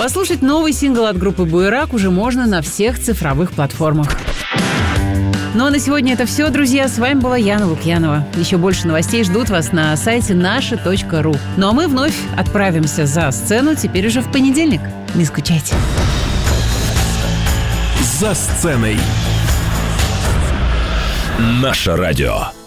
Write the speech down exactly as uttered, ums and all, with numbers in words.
Послушать новый сингл от группы «Буерак» уже можно на всех цифровых платформах. Ну а на сегодня это все, друзья. С вами была Яна Лукьянова. Еще больше новостей ждут вас на сайте наше точка ру. Ну а мы вновь отправимся за сцену теперь уже в понедельник. Не скучайте. За сценой. Наше радио.